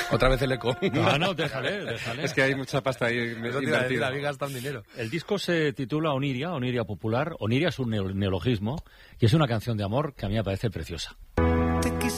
Otra vez el eco. No, déjale. Es que hay mucha pasta ahí invertida. David gasta un dinero. El disco se titula Oniria Popular. Oniria es un neologismo y es una canción de amor que a mí me parece preciosa.